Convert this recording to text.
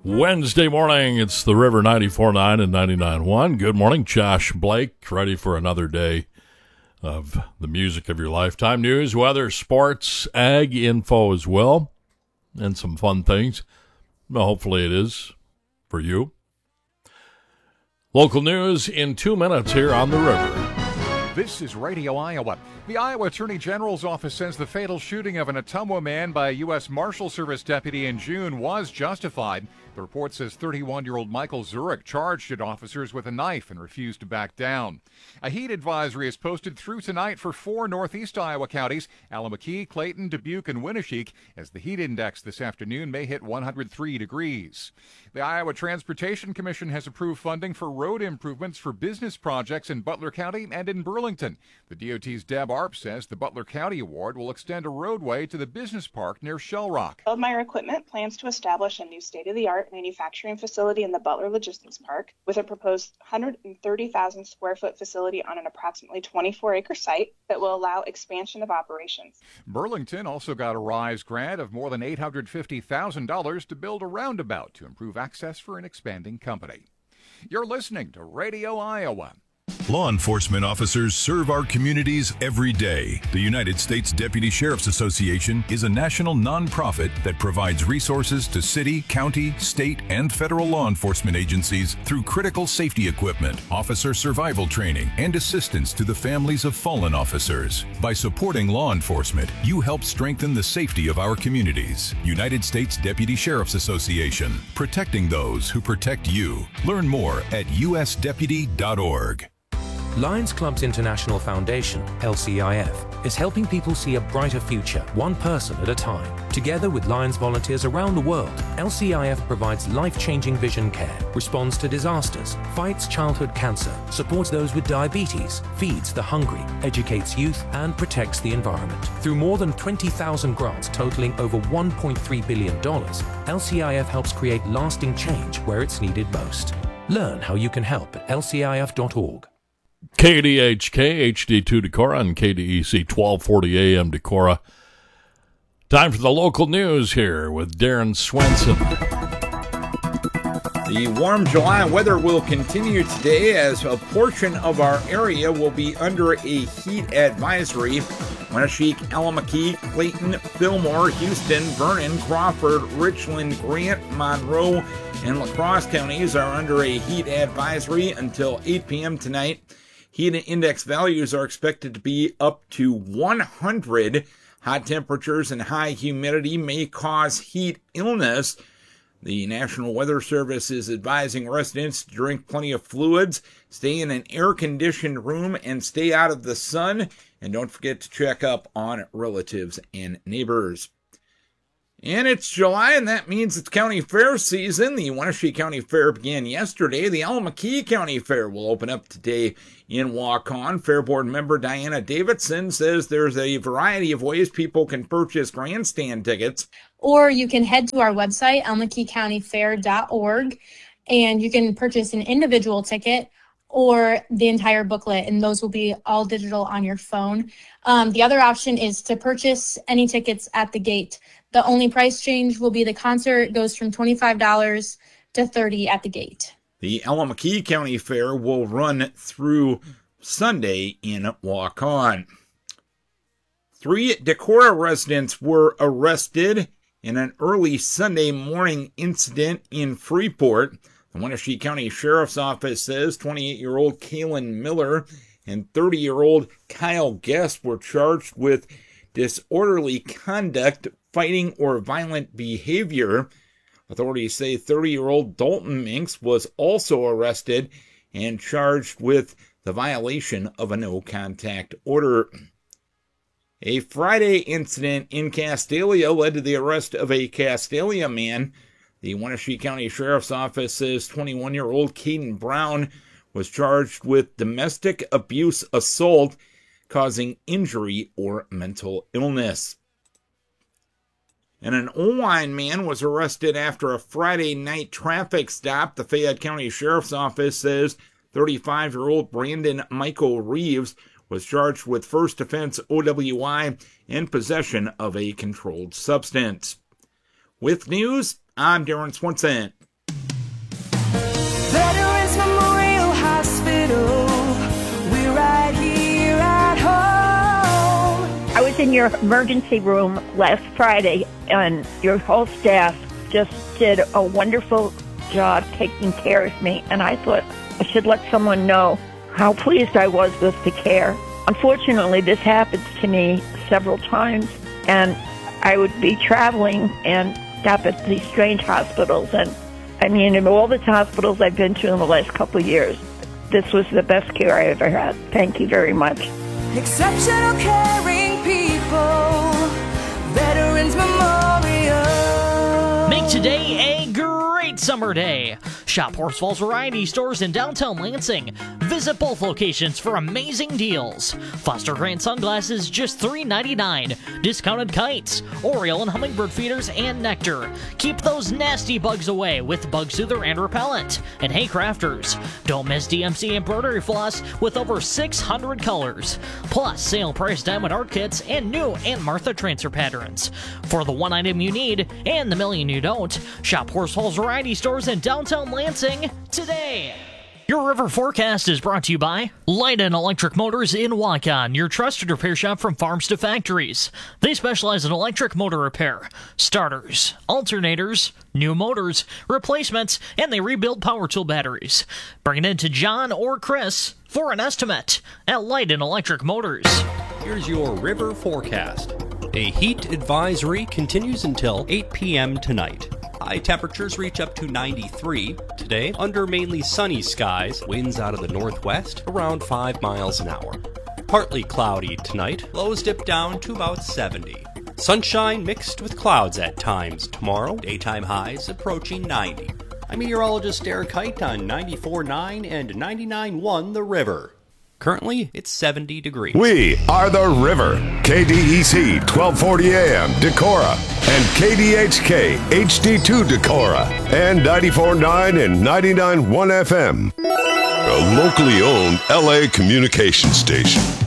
Wednesday morning, it's the River 94.9 and 99.1. Good morning, Josh Blake, ready for another day of the music of your lifetime. News, weather, sports, ag info as well, and some fun things. Well, hopefully it is for you. Local news in 2 minutes here on the River. This is Radio Iowa. The Iowa Attorney General's office says the fatal shooting of an Ottumwa man by a U.S. Marshal Service deputy in June was justified. The report says 31-year-old Michael Zurich charged at officers with a knife and refused to back down. A heat advisory is posted through tonight for 4 northeast Iowa counties, Allamakee, Clayton, Dubuque, and Winneshiek, as the heat index this afternoon may hit 103 degrees. The Iowa Transportation Commission has approved funding for road improvements for business projects in Butler County and in Burlington. The DOT's Deb Arp says the Butler County Award will extend a roadway to the business park near Shell Rock. Feldmeyer Equipment plans to establish a new state-of-the-art manufacturing facility in the Butler Logistics Park with a proposed 130,000 square foot facility on an approximately 24-acre site that will allow expansion of operations. Burlington also got a RISE grant of more than $850,000 to build a roundabout to improve access for an expanding company. You're listening to Radio Iowa. Law enforcement officers serve our communities every day. The United States Deputy Sheriff's Association is a national nonprofit that provides resources to city, county, state, and federal law enforcement agencies through critical safety equipment, officer survival training, and assistance to the families of fallen officers. By supporting law enforcement, you help strengthen the safety of our communities. United States Deputy Sheriff's Association, protecting those who protect you. Learn more at usdeputy.org. Lions Clubs International Foundation, LCIF, is helping people see a brighter future, one person at a time. Together with Lions volunteers around the world, LCIF provides life-changing vision care, responds to disasters, fights childhood cancer, supports those with diabetes, feeds the hungry, educates youth, and protects the environment. Through more than 20,000 grants totaling over $1.3 billion, LCIF helps create lasting change where it's needed most. Learn how you can help at lcif.org. KDHK, HD2 Decorah, and KDEC 1240 AM Decorah. Time for the local news here with Darren Swenson. The warm July weather will continue today as a portion of our area will be under a heat advisory. Winneshiek, Allamakee, Clayton, Fillmore, Houston, Vernon, Crawford, Richland, Grant, Monroe, and La Crosse counties are under a heat advisory until 8 p.m. tonight. Heat index values are expected to be up to 100. Hot temperatures and high humidity may cause heat illness. The National Weather Service is advising residents to drink plenty of fluids, stay in an air-conditioned room, and stay out of the sun. And don't forget to check up on relatives and neighbors. And it's July, and that means it's county fair season. The Wenatchee County Fair began yesterday. The Allamakee County Fair will open up today in Waukon. Fair Board member Diana Davidson says there's a variety of ways people can purchase grandstand tickets. Or you can head to our website, AllamakeeCountyFair.org, and you can purchase an individual ticket or the entire booklet, and those will be all digital on your phone. The other option is to purchase any tickets at the gate. The only price change will be the concert goes from $25 to $30 at the gate. The Allamakee County Fair will run through Sunday in Waukon. 3 Decorah residents were arrested in an early Sunday morning incident in Freeport. The Wenatchee County Sheriff's Office says 28-year-old Kaylin Miller and 30-year-old Kyle Guest were charged with disorderly conduct, fighting, or violent behavior. Authorities say 30-year-old Dalton Minks was also arrested and charged with the violation of a no-contact order. A Friday incident in Castalia led to the arrest of a Castalia man. The Wenatchee County Sheriff's Office says 21-year-old Caden Brown was charged with domestic abuse assault causing injury or mental illness. And an Owine man was arrested after a Friday night traffic stop. The Fayette County Sheriff's Office says 35-year-old Brandon Michael Reeves was charged with first offense OWI and possession of a controlled substance. With news, I'm Darren Swenson. your emergency room last Friday, and your whole staff just did a wonderful job taking care of me, and I thought I should let someone know how pleased I was with the care. Unfortunately, this happens to me several times, and I would be traveling and stop at these strange hospitals, and I mean, in all the hospitals I've been to in the last couple of years, this was the best care I ever had. Thank you very much. Exceptional caring people, Veterans Memorial. Make today a great summer day. Shop Horsfall's Variety Stores in downtown Lansing. Visit both locations for amazing deals. Foster Grant sunglasses just $3.99. Discounted kites, Oriole and hummingbird feeders, and nectar. Keep those nasty bugs away with Bug Soother and Repellent. And hey crafters, don't miss DMC embroidery floss with over 600 colors. Plus sale price diamond art kits and new Aunt Martha transfer patterns. For the one item you need and the million you don't, shop Horsfall's Variety Stores in downtown Lansing today. Your river forecast is brought to you by Light and Electric Motors in Waukon, your trusted repair shop from farms to factories. They specialize in electric motor repair, starters, alternators, new motors, replacements, and they rebuild power tool batteries. Bring it in to John or Chris for an estimate at Light and Electric Motors. Here's your river forecast. A heat advisory continues until 8 p.m. tonight. High temperatures reach up to 93 today under mainly sunny skies, winds out of the northwest around 5 miles an hour. Partly cloudy tonight, lows dip down to about 70. Sunshine mixed with clouds at times tomorrow, daytime highs approaching 90. I'm meteorologist Eric Height on 94.9 and 99.1 The River. Currently, it's 70 degrees. We are The River, KDEC 1240 AM, Decorah, and KDHK HD2 Decorah, and 94.9 and 99.1 FM. A locally owned LA communication station.